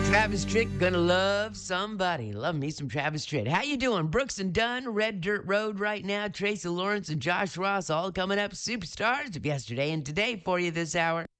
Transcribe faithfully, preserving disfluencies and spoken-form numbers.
Travis Tritt, gonna love somebody. Love me some Travis Tritt. How you doing? Brooks and Dunn, Red Dirt Road right now. Tracy Lawrence and Josh Ross all coming up. Superstars of yesterday and today for you this hour.